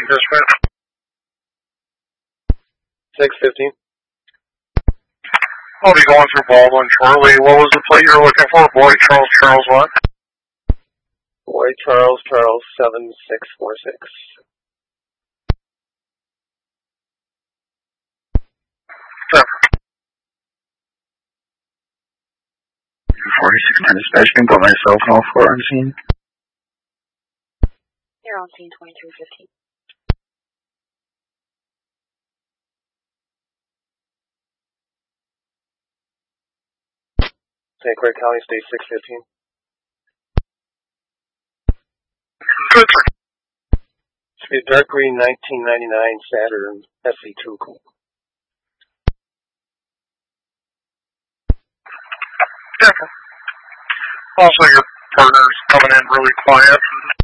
dispatch. 615. I'll be going through Baldwin shortly. What was the plate you're looking for? Boy Charles, Charles what? Boy Charles, Charles 7646. Sure. 46 dispatch, can put myself and all four on scene. You're on scene 2315. St. Clair County, State 615. Good, sir. Should be a dark green 1999 Saturn SE2 coupe. Yeah. Also, your partner's coming in really quiet.